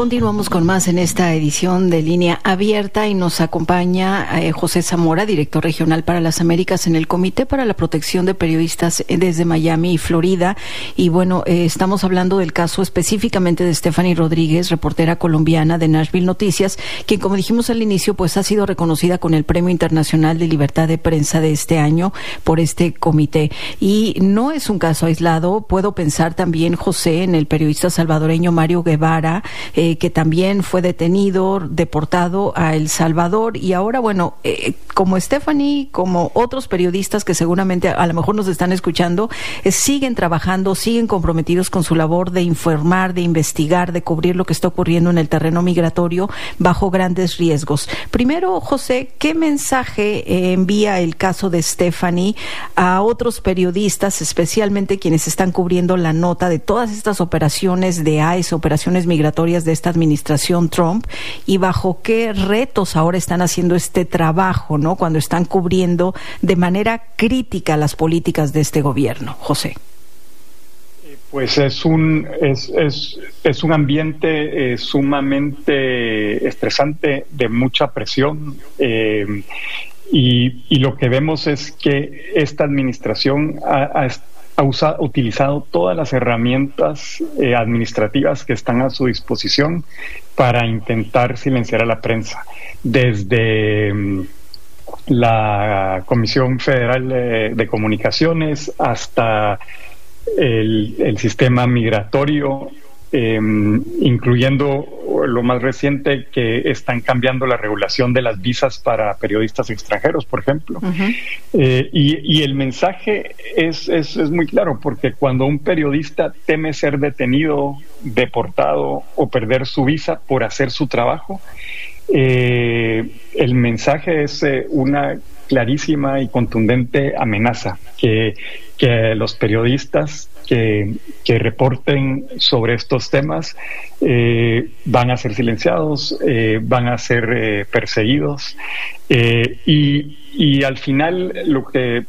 Continuamos con más en esta edición de Línea Abierta y nos acompaña José Zamora, director regional para las Américas en el Comité para la Protección de Periodistas desde Miami y Florida. Y bueno, estamos hablando del caso específicamente de Stephanie Rodríguez, reportera colombiana de Nashville Noticias, quien, como dijimos al inicio, pues ha sido reconocida con el Premio Internacional de Libertad de Prensa de este año por este comité. Y no es un caso aislado. Puedo pensar también, José, en el periodista salvadoreño Mario Guevara, que también fue detenido, deportado a El Salvador, y ahora, bueno, como Stephanie, como otros periodistas que seguramente a lo mejor nos están escuchando, siguen trabajando, siguen comprometidos con su labor de informar, de investigar, de cubrir lo que está ocurriendo en el terreno migratorio bajo grandes riesgos. Primero, José, ¿qué mensaje envía el caso de Stephanie a otros periodistas, especialmente quienes están cubriendo la nota de todas estas operaciones de ICE, operaciones migratorias de esta administración Trump, y bajo qué retos ahora están haciendo este trabajo, ¿no?, cuando están cubriendo de manera crítica las políticas de este gobierno? José. Pues es un ambiente sumamente estresante, de mucha presión, y lo que vemos es que esta administración ha utilizado todas las herramientas administrativas que están a su disposición para intentar silenciar a la prensa, desde la Comisión Federal de Comunicaciones hasta el sistema migratorio, incluyendo lo más reciente, que están cambiando la regulación de las visas para periodistas extranjeros, por ejemplo. Uh-huh. Y el mensaje es muy claro, porque cuando un periodista teme ser detenido, deportado o perder su visa por hacer su trabajo, el mensaje es una clarísima y contundente amenaza que los periodistas que reporten sobre estos temas van a ser silenciados, van a ser perseguidos, y al final lo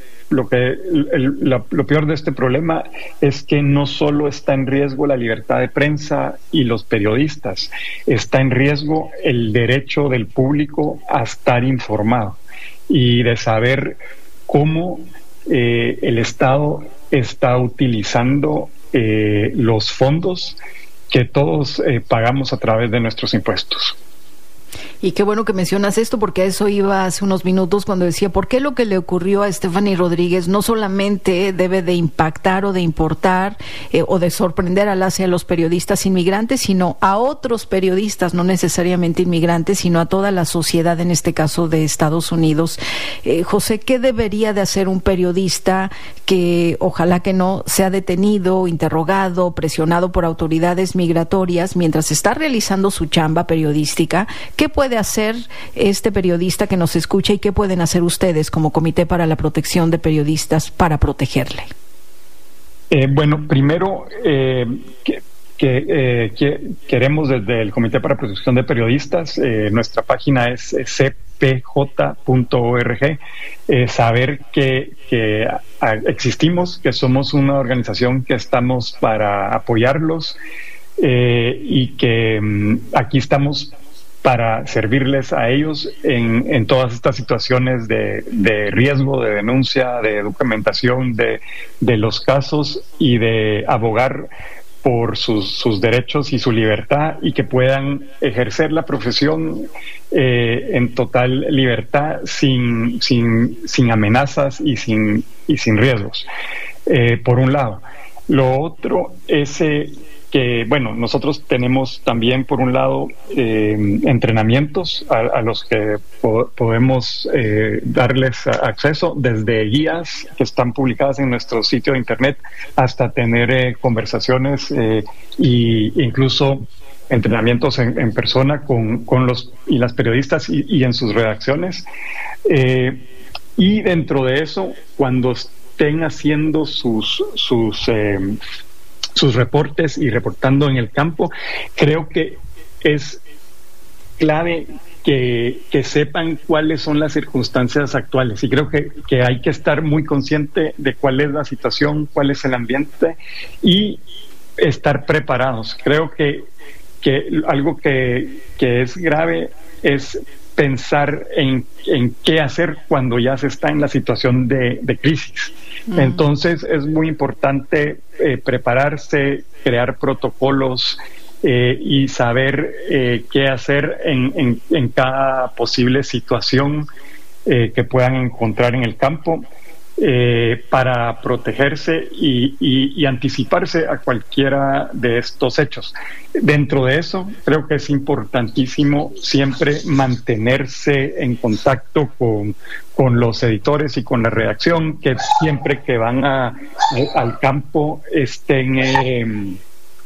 peor de este problema es que no solo está en riesgo la libertad de prensa y los periodistas, está en riesgo el derecho del público a estar informado y de saber cómo el Estado está utilizando los fondos que todos pagamos a través de nuestros impuestos. Y qué bueno que mencionas esto, porque a eso iba hace unos minutos cuando decía por qué lo que le ocurrió a Stephanie Rodríguez no solamente debe de impactar o de importar o de sorprender a los periodistas inmigrantes, sino a otros periodistas, no necesariamente inmigrantes, sino a toda la sociedad, en este caso de Estados Unidos. José, ¿qué debería de hacer un periodista que ojalá que no sea detenido, interrogado, presionado por autoridades migratorias mientras está realizando su chamba periodística? ¿Qué puede hacer este periodista que nos escucha y qué pueden hacer ustedes como Comité para la Protección de Periodistas para protegerle? Bueno, primero queremos desde el Comité para la Protección de Periodistas, nuestra página es cpj.org, saber que existimos, que somos una organización que estamos para apoyarlos, y que aquí estamos para servirles a ellos en todas estas situaciones de riesgo, de denuncia, de documentación de los casos, y de abogar por sus derechos y su libertad, y que puedan ejercer la profesión en total libertad, sin amenazas y sin riesgos, por un lado. Lo otro es que, bueno, nosotros tenemos también, por un lado, entrenamientos a los que podemos darles acceso, desde guías que están publicadas en nuestro sitio de internet hasta tener conversaciones e incluso entrenamientos en persona con los y las periodistas y en sus redacciones. Y dentro de eso, cuando estén haciendo sus reportes y reportando en el campo, creo que es clave que sepan cuáles son las circunstancias actuales, y creo que hay que estar muy consciente de cuál es la situación, cuál es el ambiente, y estar preparados. Creo que que algo que es grave es pensar en qué hacer cuando ya se está en la situación de crisis. Entonces es muy importante prepararse, crear protocolos y saber qué hacer en cada posible situación que puedan encontrar en el campo, para protegerse y anticiparse a cualquiera de estos hechos. Dentro de eso, creo que es importantísimo siempre mantenerse en contacto con los editores y con la redacción, que siempre que van al campo estén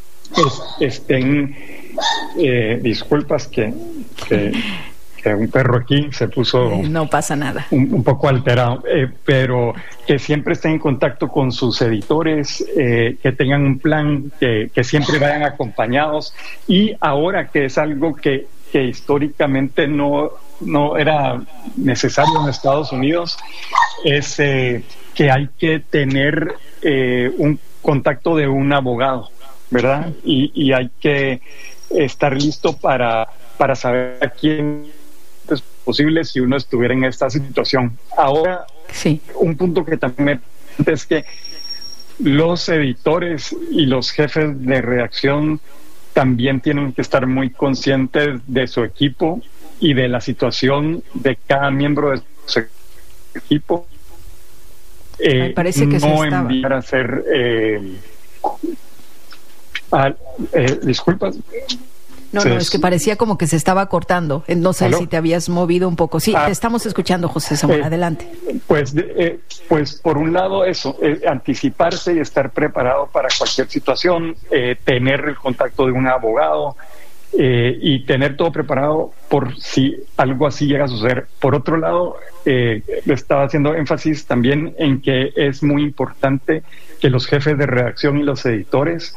disculpas que un perro aquí se puso no pasa nada, un poco alterado, pero que siempre estén en contacto con sus editores, que tengan un plan, que siempre vayan acompañados. Y ahora que es algo que históricamente no era necesario en Estados Unidos, es que hay que tener un contacto de un abogado, ¿verdad? Y hay que estar listo para saber a quién es posible si uno estuviera en esta situación. Ahora, sí, un punto que también es que los editores y los jefes de redacción también tienen que estar muy conscientes de su equipo y de la situación de cada miembro de su equipo. Me parece que no enviar a hacer disculpas. No, es que parecía como que se estaba cortando. No sé si te habías movido un poco. Sí, te estamos escuchando, José Zamora. Adelante. Pues por un lado eso, anticiparse y estar preparado para cualquier situación, tener el contacto de un abogado y tener todo preparado por si algo así llega a suceder. Por otro lado, estaba haciendo énfasis también en que es muy importante que los jefes de redacción y los editores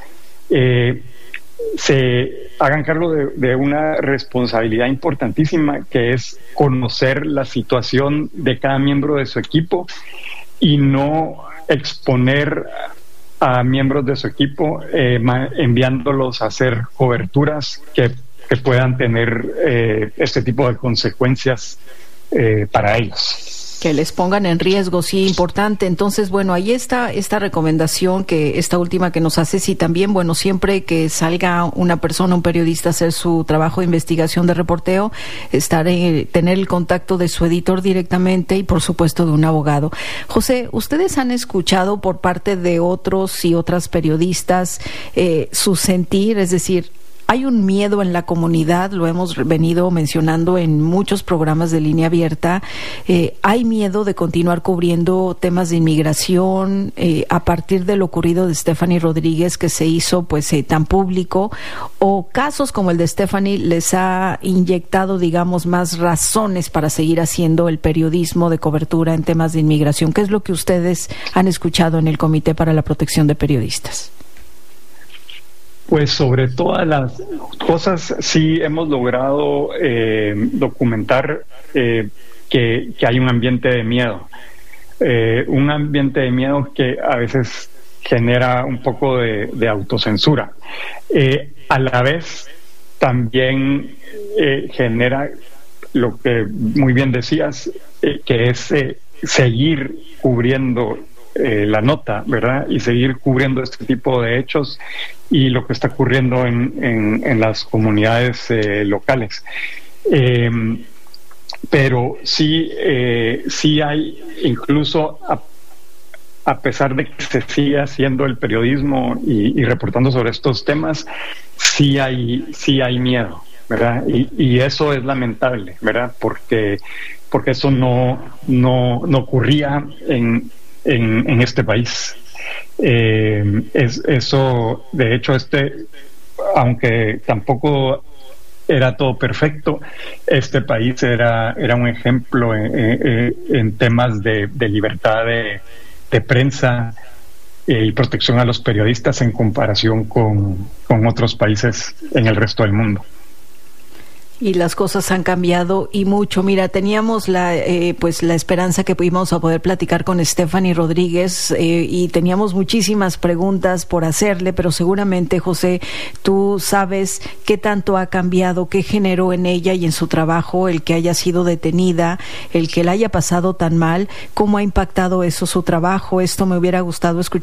se hagan cargo de una responsabilidad importantísima, que es conocer la situación de cada miembro de su equipo y no exponer a miembros de su equipo enviándolos a hacer coberturas que puedan tener este tipo de consecuencias para ellos. Que les pongan en riesgo, sí, importante. Entonces, bueno, ahí está esta recomendación, que esta última que nos haces, y también, bueno, siempre que salga una persona, un periodista, a hacer su trabajo de investigación, de reporteo, tener el contacto de su editor directamente y, por supuesto, de un abogado. José, ¿ustedes han escuchado por parte de otros y otras periodistas su sentir? Es decir, hay un miedo en la comunidad, lo hemos venido mencionando en muchos programas de Línea Abierta. Hay miedo de continuar cubriendo temas de inmigración a partir de lo ocurrido de Stephanie Rodríguez, que se hizo tan público, o casos como el de Stephanie les ha inyectado, digamos, más razones para seguir haciendo el periodismo de cobertura en temas de inmigración. ¿Qué es lo que ustedes han escuchado en el Comité para la Protección de Periodistas? Pues sobre todas las cosas sí hemos logrado documentar que hay un ambiente de miedo. Un ambiente de miedo que a veces genera un poco de autocensura. A la vez también genera lo que muy bien decías, que es seguir cubriendo la nota, ¿verdad? Y seguir cubriendo este tipo de hechos y lo que está ocurriendo en las comunidades locales. Pero sí hay, incluso a pesar de que se sigue haciendo el periodismo y reportando sobre estos temas, sí hay miedo, ¿verdad? Y eso es lamentable, ¿verdad? Porque eso no ocurría en este país. Eso, de hecho, aunque tampoco era todo perfecto, este país era un ejemplo en temas de libertad de prensa y protección a los periodistas en comparación con otros países en el resto del mundo. Y las cosas han cambiado y mucho. Mira, teníamos la esperanza que íbamos a poder platicar con Stephanie Rodríguez y teníamos muchísimas preguntas por hacerle, pero seguramente, José, tú sabes qué tanto ha cambiado, qué generó en ella y en su trabajo el que haya sido detenida, el que la haya pasado tan mal, cómo ha impactado eso su trabajo. Esto me hubiera gustado escuchar